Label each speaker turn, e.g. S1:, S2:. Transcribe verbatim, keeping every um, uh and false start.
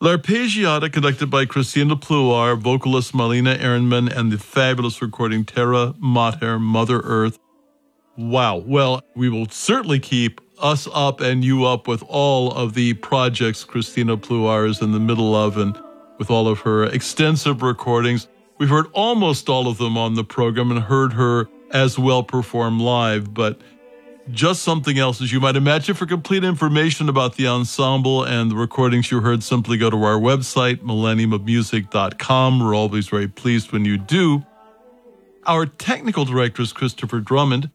S1: L'Arpeggiata, conducted by Christina Pluar, vocalist Malina Ehrenman, and the fabulous recording Terra Mater, Mother Earth. Wow. Well, we will certainly keep us up and you up with all of the projects Christina Pluar is in the middle of, and with all of her extensive recordings. We've heard almost all of them on the program and heard her as well perform live, but just something else, as you might imagine. For complete information about the ensemble and the recordings you heard, simply go to our website, millennium of music dot com. We're always very pleased when you do. Our technical director is Christopher Drummond.